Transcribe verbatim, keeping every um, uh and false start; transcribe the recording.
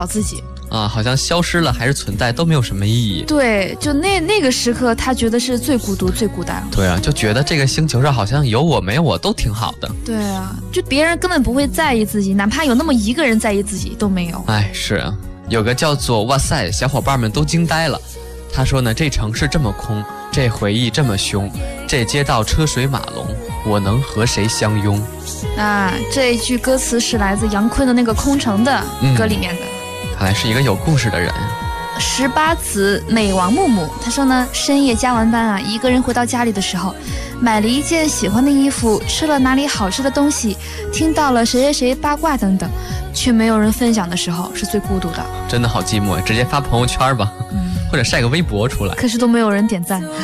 自己啊，好像消失了还是存在都没有什么意义。 对，就那那个时刻，他觉得是最孤独、最孤单。 对啊，就觉得这个星球上好像有我没有我都挺好的。 对啊，就别人根本不会在意自己，哪怕有那么一个人在意自己都没有。 哎，是啊，有个叫做哇塞，小伙伴们都惊呆了。他说呢，这城市这么空，这回忆这么凶，这街道车水马龙，我能和谁相拥？ 啊，这一句歌词是来自杨坤的那个《空城》的歌里面的。 嗯，看来是一个有故事的人。 十八子美王木木他说呢，深夜加完班啊，一个人回到家里的时候，买了一件喜欢的衣服，吃了哪里好吃的东西，听到了谁谁谁八卦等等，却没有人分享的时候，是最孤独的。 真的好寂寞，直接发朋友圈吧，嗯，或者晒个微博出来， 可是都没有人点赞。